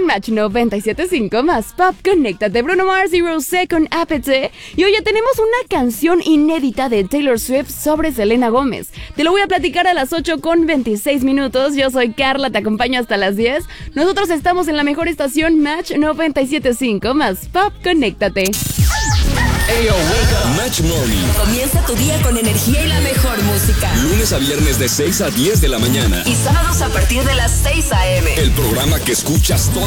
Match 97.5 más Pop. Conéctate, Bruno Mars y Rosé con APT. Y hoy ya tenemos una canción inédita de Taylor Swift sobre Selena Gómez. Te lo voy a platicar a las 8:26. Yo soy Carla, te acompaño hasta las 10. Nosotros estamos en la mejor estación Match 97.5 más Pop. Conéctate. Ayo, wake up. Match Morning. Comienza tu día con energía y la mejor música. Lunes a viernes de 6 a 10 de la mañana. Y sábados a partir de las 6 a.m. El programa que escuchas todas